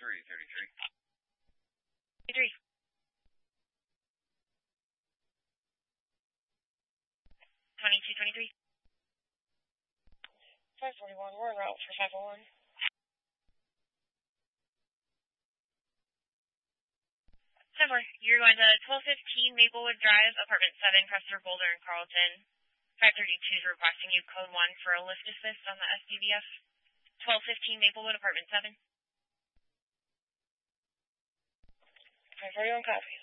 33. 2223. 541, we're en route for 501. 7-4, you're going to 1215 Maplewood Drive, apartment 7, Cressler, Boulder, and Carlton. 532 is requesting you code 1 for a lift assist on the SDVF. 1215 Maplewood, apartment 7. 541, copy.